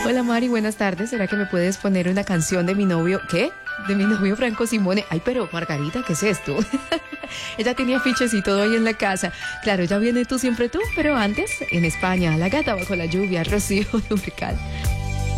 Hola Mari, buenas tardes. ¿Será que me puedes poner una canción de mi novio? ¿Qué? De mi novio Franco Simone. Ay, pero Margarita, ¿qué es esto? Ella tenía fiches y todo ahí en la casa. Claro, ya viene tú siempre tú, pero antes, en España, La gata bajo la lluvia, Rocío Dúrcal.